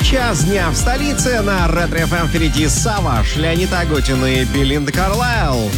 Час дня в столице. На Ретро ФМ впереди Саваш, Леонид Агутин и Белинда Карлайл.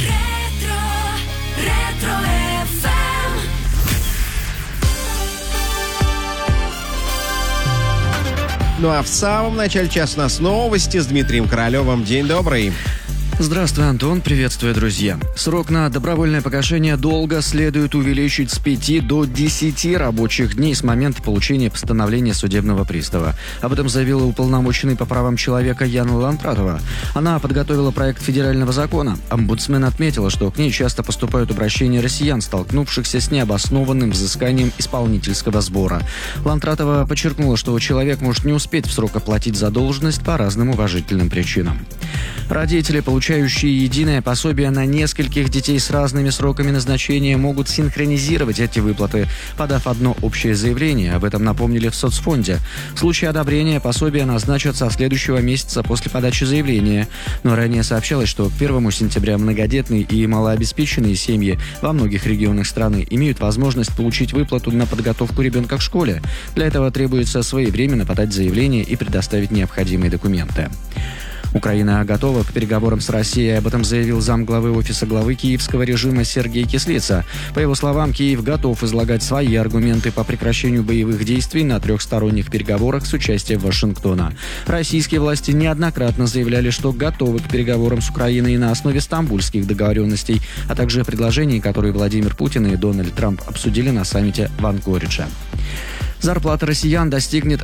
Ну а в самом начале часа у нас новости с Дмитрием Королевым. День добрый. Здравствуй, Антон. Приветствую, друзья. Срок на добровольное погашение долга следует увеличить с 5 до 10 рабочих дней с момента получения постановления судебного пристава. Об этом заявила уполномоченный по правам человека Яна Лантратова. Она подготовила проект федерального закона. Омбудсмен отметила, что к ней часто поступают обращения россиян, столкнувшихся с необоснованным взысканием исполнительского сбора. Лантратова подчеркнула, что человек может не успеть в срок оплатить задолженность по разным уважительным причинам. Родители, получающие единое пособие на нескольких детей с разными сроками назначения, могут синхронизировать эти выплаты, подав одно общее заявление. Об этом напомнили в соцфонде. В случае одобрения пособия назначат со следующего месяца после подачи заявления. Но ранее сообщалось, что к 1 сентября многодетные и малообеспеченные семьи во многих регионах страны имеют возможность получить выплату на подготовку ребенка к школе. Для этого требуется своевременно подать заявление и предоставить необходимые документы. Украина готова к переговорам с Россией. Об этом заявил замглавы офиса главы киевского режима Сергей Кислица. По его словам, Киев готов излагать свои аргументы по прекращению боевых действий на трехсторонних переговорах с участием Вашингтона. Российские власти неоднократно заявляли, что готовы к переговорам с Украиной на основе стамбульских договоренностей, а также предложений, которые Владимир Путин и Дональд Трамп обсудили на саммите в Анкоридже. Зарплата россиян достигнет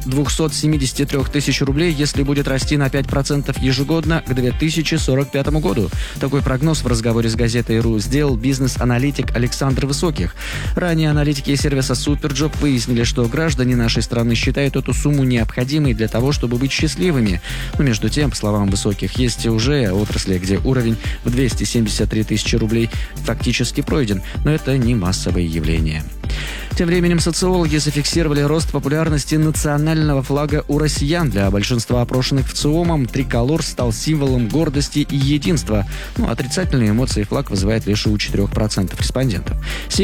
273 тысяч рублей, если будет расти на 5% ежегодно к 2045 году. Такой прогноз в разговоре с газетой «РУ» сделал бизнес-аналитик Александр Высоких. Ранее аналитики сервиса «Суперджоп» выяснили, что граждане нашей страны считают эту сумму необходимой для того, чтобы быть счастливыми. Но между тем, по словам Высоких, есть уже отрасли, где уровень в 273 тысячи рублей фактически пройден, но это не массовое явление. Тем временем социологи зафиксировали рост популярности национального флага у россиян. Для большинства опрошенных в ЦИОМом триколор стал символом гордости и единства. Но отрицательные эмоции флаг вызывает лишь у 4% респондентов.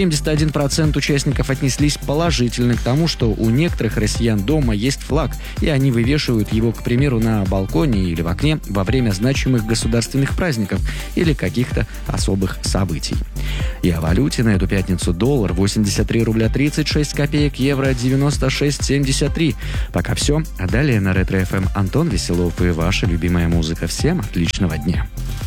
71% участников отнеслись положительно к тому, что у некоторых россиян дома есть флаг, и они вывешивают его, к примеру, на балконе или в окне во время значимых государственных праздников или каких-то особых событий. И о валюте на эту пятницу: доллар 83 рубля 36 копеек, евро 96,73. Пока все. А далее на Ретро ФМ Антон Веселов и ваша любимая музыка. Всем отличного дня.